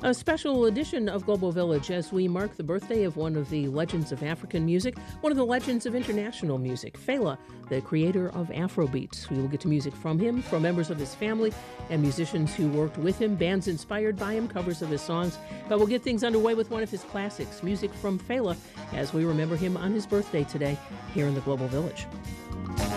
A special edition of Global Village as we mark the birthday of one of the legends of African music, one of the legends of international music, Fela, the creator of Afrobeats. We will get to music from him, from members of his family, and musicians who worked with him, bands inspired by him, covers of his songs. But we'll get things underway with one of his classics, music from Fela, as we remember him on his birthday today here in the Global Village.